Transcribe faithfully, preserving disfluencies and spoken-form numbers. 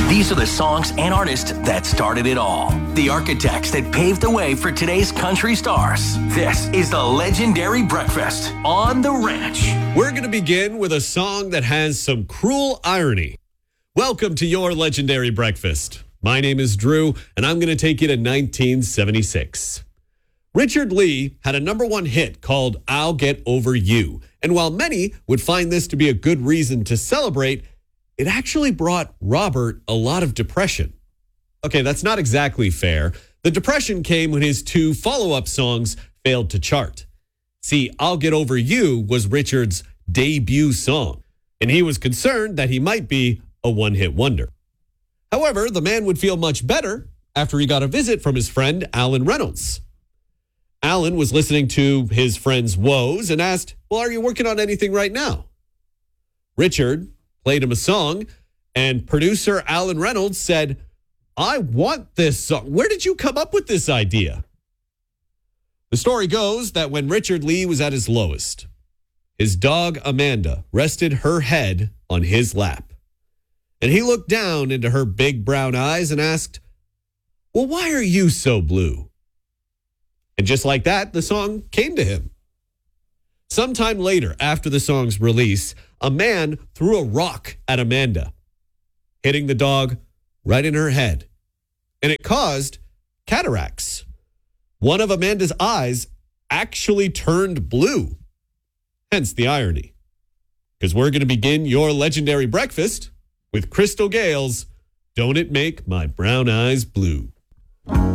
These are the songs and artists that started it all. The architects that paved the way for today's country stars. This is the Legendary Breakfast on the Ranch. We're going to begin with a song that has some cruel irony. Welcome to your Legendary Breakfast. My name is Drew, and I'm going to take you to nineteen seventy-six. Richard Lee had a number one hit called I'll Get Over You. And while many would find this to be a good reason to celebrate, it actually brought Robert a lot of depression. Okay, that's not exactly fair. The depression came when his two follow-up songs failed to chart. See, I'll Get Over You was Richard's debut song, and he was concerned that he might be a one-hit wonder. However, the man would feel much better after he got a visit from his friend Alan Reynolds. Alan was listening to his friend's woes and asked, well, are you working on anything right now? Richard played him a song, and producer Alan Reynolds said, I want this song. Where did you come up with this idea? The story goes that when Richard Lee was at his lowest, his dog Amanda rested her head on his lap. And he looked down into her big brown eyes and asked, well, why are you so blue? And just like that, the song came to him. Sometime later, after the song's release, a man threw a rock at Amanda, hitting the dog right in her head. And it caused cataracts. One of Amanda's eyes actually turned blue. Hence the irony. Because we're going to begin your Legendary Breakfast with Crystal Gale's Don't It Make My Brown Eyes Blue.